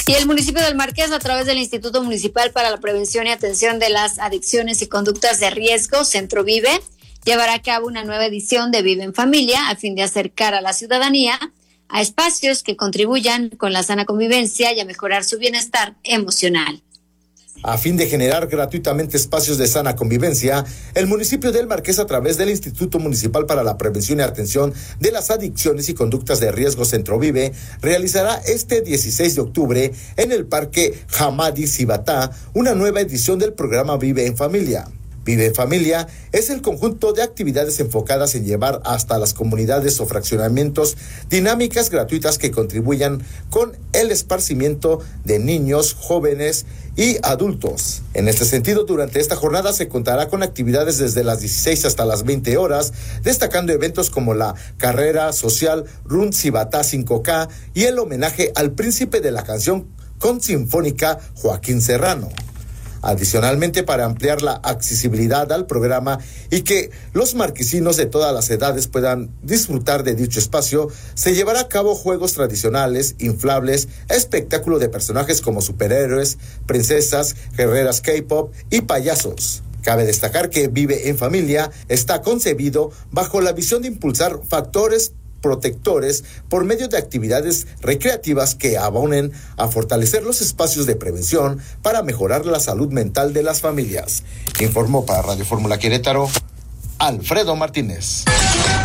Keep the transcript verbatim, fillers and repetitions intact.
Y el municipio del Marqués, a través del Instituto Municipal para la Prevención y Atención de las Adicciones y Conductas de Riesgo, Centro Vive, llevará a cabo una nueva edición de Vive en Familia a fin de acercar a la ciudadanía a espacios que contribuyan con la sana convivencia y a mejorar su bienestar emocional. A fin de generar gratuitamente espacios de sana convivencia, el municipio del Marqués, a través del Instituto Municipal para la Prevención y Atención de las Adicciones y Conductas de Riesgo Centro Vive, realizará este dieciséis de octubre en el Parque Hamadi Cibatá una nueva edición del programa Vive en Familia. Vive en Familia es el conjunto de actividades enfocadas en llevar hasta las comunidades o fraccionamientos dinámicas gratuitas que contribuyan con el esparcimiento de niños, jóvenes y adultos. En este sentido, durante esta jornada se contará con actividades desde las dieciséis hasta las veinte horas, destacando eventos como la carrera social Run Cibatá cinco K y el homenaje al príncipe de la canción con Sinfónica Joaquín Serrano. Adicionalmente, para ampliar la accesibilidad al programa y que los marquesinos de todas las edades puedan disfrutar de dicho espacio, se llevará a cabo juegos tradicionales, inflables, espectáculo de personajes como superhéroes, princesas, guerreras K-pop y payasos. Cabe destacar que Vive en Familia está concebido bajo la visión de impulsar factores protectores por medio de actividades recreativas que abonen a fortalecer los espacios de prevención para mejorar la salud mental de las familias. Informó para Radio Fórmula Querétaro, Alfredo Martínez.